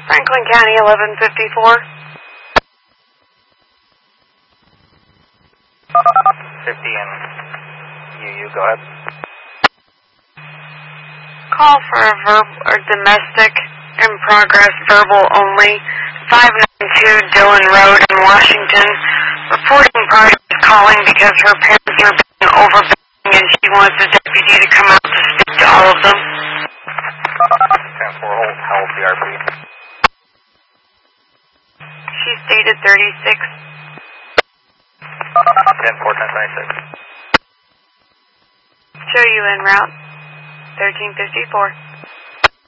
Franklin County, 1154. 50 and you go ahead. Call for a domestic in progress, verbal only. 592 Dillon Road in Washington. Reporting party is calling because her parents are being overbearing and she wants a deputy to come out to speak to all of them. 10-4, hold, how old BRP? She stated 36. 10-4, 10-26. Show you en route. 1354.